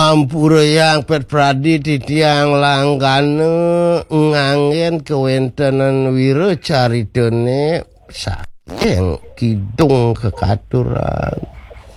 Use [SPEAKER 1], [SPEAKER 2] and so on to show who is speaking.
[SPEAKER 1] Ampura yang Pradi titiang langgana ngangen kewentenan wiro caritone saking kidung kekaturan